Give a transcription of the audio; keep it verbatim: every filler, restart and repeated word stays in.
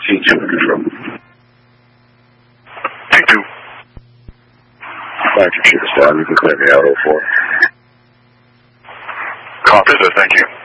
C two control. T two. Factory Shooter Star, you can clear me out oh four. Copy, sir. Thank you.